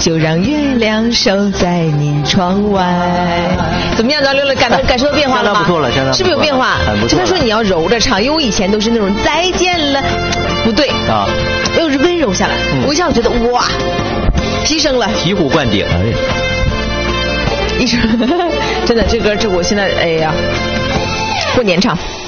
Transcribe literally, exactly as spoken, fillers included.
就让月亮守在你窗外。怎么样，张六六感到感受到变化了吗？ 不错了，现在是不是有变化？就他说你要柔着唱，因为我以前都是那种再见了，不对啊，又是温柔下来，嗯、我一下子觉得哇，提升了， 醍醐灌顶。哎呀， 一首真的这歌，这我现在哎呀，过年唱。